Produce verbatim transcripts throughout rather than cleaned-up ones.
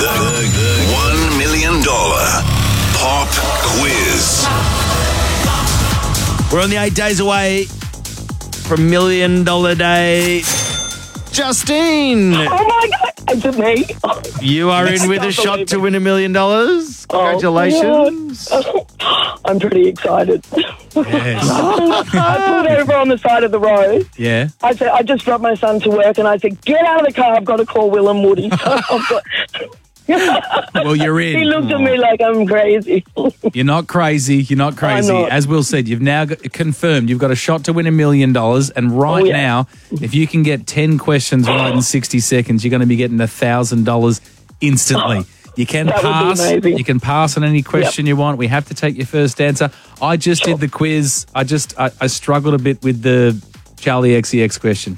the, the one million dollars pop quiz. We're only eight days away from Million Dollar Day. Justine! Oh, my God. Is it me? You are in with a shot to win a million dollars. Congratulations. Oh, I'm pretty excited. Yes. I pulled over on the side of the road. Yeah. I said, I just dropped my son to work, and I said, get out of the car. I've got to call Will and Woody. So I've got... Well, you're in. He looked at me like I'm crazy. You're not crazy. You're not crazy. I'm not. As Will said, you've now got, confirmed you've got a shot to win a million dollars. And right Oh, yeah. now, if you can get ten questions right in sixty seconds, you're going to be getting a thousand dollars instantly. You can That would be pass. amazing. You can pass on any question you want. We have to take your first answer. I just Sure. did the quiz. I just I, I struggled a bit with the Charlie X C X question.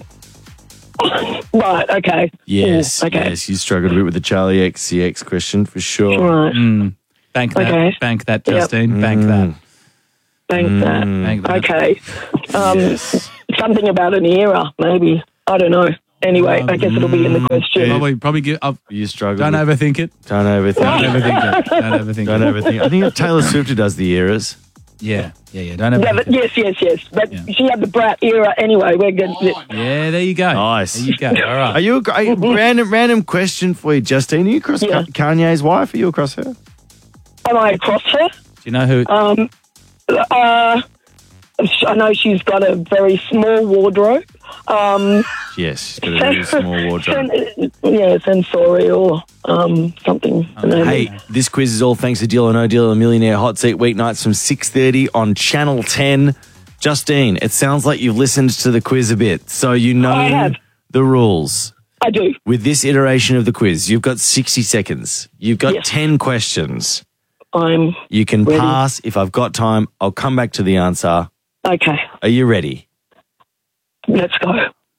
Right, okay. Yes, Mm, okay. yes, you struggled a bit with the Charlie X C X question for sure. Right. Mm. Bank that. Okay. Bank that, Yep. Justine. Bank that. Thanks, that. Bank that. Okay. Um, Something about an era, maybe. I don't know. Anyway, I guess it'll be in the question. Probably, probably give up. You struggled. Don't with- overthink it. Don't overthink. Don't overthink it. Don't overthink Don't it. overthink. I think Taylor Swift does the eras. Yeah, yeah, yeah. Don't Yeah, overthink but it. yes, yes, yes. But Yeah. she had the brat era anyway. We're good. Yeah, there you go. Nice. There you go. All right. Are you a, a random random question for you, Justine? Are you across Yeah. Ka- Kanye's wife? Are you across her? Am I across her? Do you know who? Um, uh, I know she's got a very small wardrobe. Um, Yes, she's got a very small wardrobe. sen- yeah, sensorial, um, something. the name Hey, is. this quiz is all thanks to Deal or No Deal, a Millionaire Hot Seat weeknights from six thirty on Channel ten. Justine, it sounds like you've listened to the quiz a bit, so you know I have. the rules. I do. With this iteration of the quiz, you've got sixty seconds. You've got Yes. ten questions. I'm You can Ready. pass. If I've got time, I'll come back to the answer. okay. Are you ready? Let's go.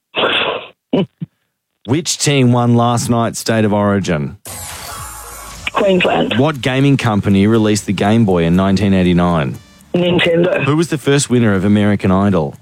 Which team won last night's State of Origin? Queensland, What gaming company released the Game Boy in nineteen eighty-nine? Nintendo. Who was the first winner of American Idol?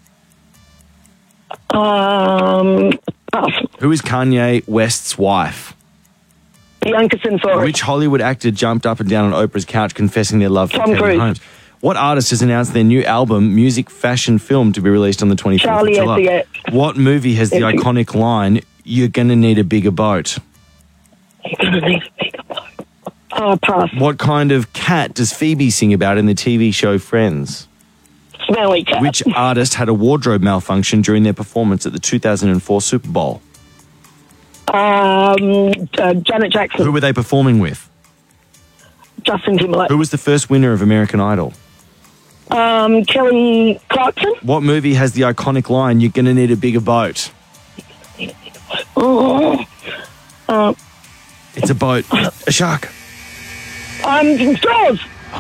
Um, pass. Who is Kanye West's wife? Bianca Sensori. Which Hollywood actor jumped up and down on Oprah's couch confessing their love for Tom Kevin Cruise. Holmes? What artist has announced their new album, Music, Fashion, Film, to be released on the twenty-fourth Charlie of July? X C X. What movie has the X C X. iconic line, "You're gonna need a bigger boat"? You're gonna need a bigger boat. Oh, pass. What kind of cat does Phoebe sing about in the T V show Friends? Smelly cat. Which artist had a wardrobe malfunction during their performance at the two thousand four Super Bowl? Um, uh, Janet Jackson. Who were they performing with? Justin Timberlake. Who was the first winner of American Idol? Um, Kelly Clarkson. What movie has the iconic line, "You're gonna need a bigger boat"? Oh, um, It's a boat. A shark. um, Jaws.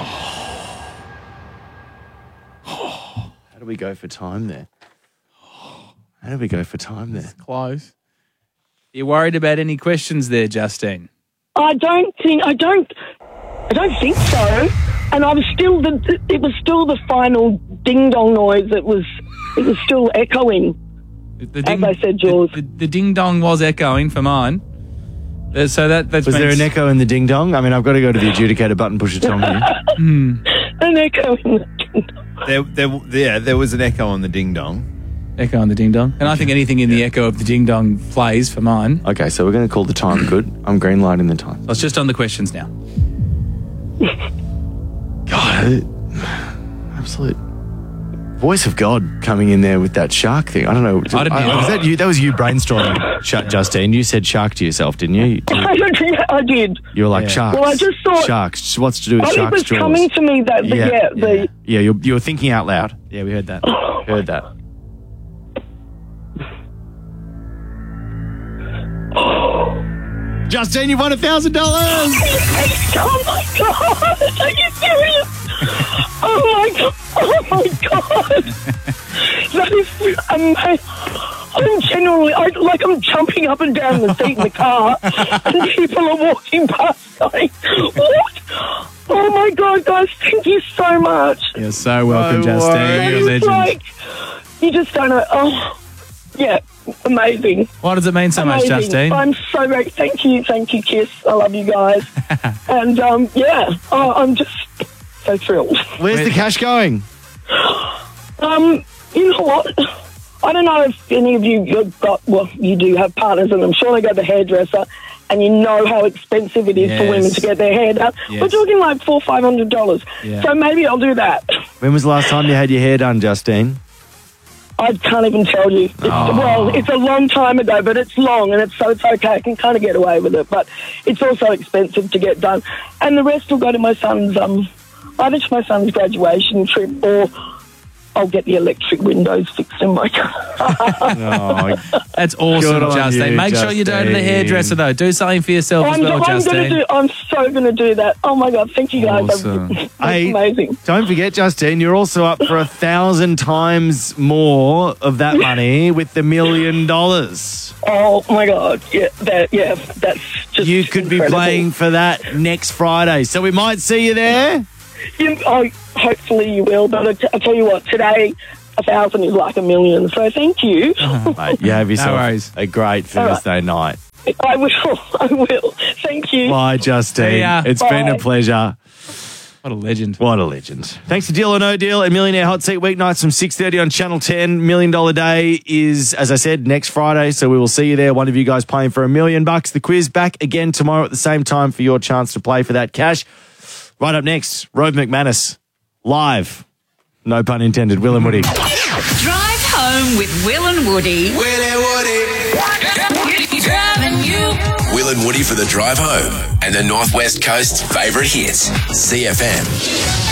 How do we go for time there? How do we go for time there? Close. You worried about any questions there, Justine? I don't think. I don't. I don't think so. And I was still the. It was still the final ding dong noise. It was. It was still echoing. The As I said, Jaws. The, the, the ding dong was echoing for mine. Uh, So that that's Was there an echo in the ding dong? I mean, I've got to go to the adjudicator button, push a tongue here. An echo in the ding dong. There, there, yeah, there was an echo on the ding dong. echo on the ding dong? And I think anything in the echo of the ding dong plays for mine. Okay, so we're going to call the time good. I'm green lighting the time. So it's just on the questions now. God, it- absolute voice of God coming in there with that shark thing. I don't know. I didn't hear was that. that you? That was you brainstorming, Sh- Justine. You said shark to yourself, didn't you? You, Yeah, I did. you were like, Yeah. sharks. Well, I just thought- Sharks. What's to do with Oh, it sharks' was jaws? coming to me that. The, Yeah, yeah, the. Yeah, you're, you're thinking out loud. Yeah, we heard that. Heard that. Justine, you won a thousand dollars. Oh my god! Are you serious? Oh my god! Oh my god! That is amazing. I'm genuinely, I, like, I'm jumping up and down the seat in the car, and people are walking past going, "What? Oh my god, guys! Thank you so much." You're so welcome, No Justine. worries. You're a It's legend. like you just don't know. Oh, yeah. amazing. Why does it mean so much, Amazing. Justine? I'm so great. Thank you, thank you, Kiss. I love you guys. and um, yeah, oh, I'm just so thrilled. Where's the cash going? Um, you know what? I don't know if any of you you've got, well, you do have partners, and I'm sure they go to the hairdresser, and you know how expensive it is Yes. for women to get their hair done. Yes. We're talking like four, five hundred dollars. Yeah. So maybe I'll do that. When was the last time you had your hair done, Justine? I can't even tell you. It's, Oh. Well, it's a long time ago, but it's long, and it's so it's okay. I can kind of get away with it, but it's also expensive to get done. And the rest will go to my son's, um, either to my son's graduation trip, or I'll get the electric windows fixed in my car. Oh, That's awesome, Good on Justine. you, Make sure you don't to the Justine. hairdresser, though. Do something for yourself as I'm, well, I'm going to Justine. do. I'm so going to do that. Oh my God! Thank you guys. Awesome. That's Hey, amazing. Don't forget, Justine, you're also up for a thousand times more of that money with the million dollars. Oh my God! Yeah, that. Yeah, that's just. You could be incredible. playing for that next Friday, so we might see you there. You, oh, hopefully you will, but I t- I'll tell you what. Today, a thousand is like a million. So thank you. Mate, you have yourself worries. a great All right. Thursday night. I will. I will. Thank you. Bye, Justine. See ya. It's been a Bye. pleasure. What a legend. What a legend. Thanks to Deal or No Deal and Millionaire Hot Seat weeknights from six thirty on Channel ten. Million Dollar Day is, as I said, next Friday, so we will see you there. One of you guys playing for a million bucks. The quiz back again tomorrow at the same time for your chance to play for that cash. Right up next, Rove McManus, live. No pun intended. Will and Woody. Drive home with Will and Woody. Will and Woody. Driving you. Will and Woody for the drive home and the Northwest Coast's favourite hits. C F M.